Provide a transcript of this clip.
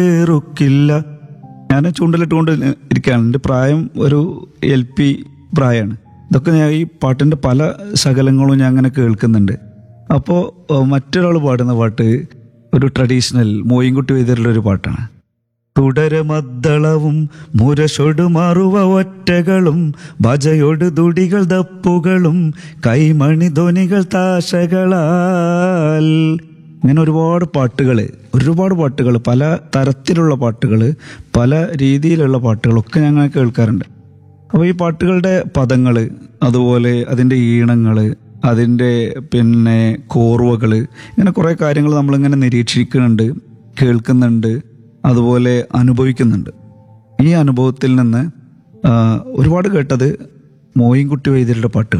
റുക്കില്ല. ഞാൻ ചൂണ്ടലിട്ടുകൊണ്ട് ഇരിക്കുകയാണ്. എൻ്റെ പ്രായം ഒരു LP പ്രായമാണ്. ഇതൊക്കെ ഞാൻ ഈ പാട്ടിൻ്റെ പല ശകലങ്ങളും ഞാൻ അങ്ങനെ കേൾക്കുന്നുണ്ട്. അപ്പോൾ മറ്റൊരാൾ പാടുന്ന പാട്ട് ഒരു ട്രഡീഷണൽ മോയിൻകുട്ടി വൈദ്യരുടെ ഒരു പാട്ടാണ്. തുടരമദ്ദളവും മുരശൊടു മറുവ ഒറ്റകളും ഭജയൊടു തുടികൾ ദപ്പുകളും കൈമണി ധ്വനികൾ താശകളാൽ. ഇങ്ങനെ ഒരുപാട് പാട്ടുകൾ പല തരത്തിലുള്ള പാട്ടുകൾ, പല രീതിയിലുള്ള പാട്ടുകളൊക്കെ ഞങ്ങൾ കേൾക്കാറുണ്ട്. അപ്പോൾ ഈ പാട്ടുകളുടെ പദങ്ങൾ, അതുപോലെ അതിൻ്റെ ഈണങ്ങൾ, അതിൻ്റെ കോർവകൾ, ഇങ്ങനെ കുറേ കാര്യങ്ങൾ നമ്മളിങ്ങനെ നിരീക്ഷിക്കുന്നുണ്ട്, കേൾക്കുന്നുണ്ട്, അതുപോലെ അനുഭവിക്കുന്നുണ്ട്. ഈ അനുഭവത്തിൽ നിന്ന് ഒരുപാട് കേട്ടത് മോയിൻകുട്ടി വൈദ്യരുടെ പാട്ടുകൾ.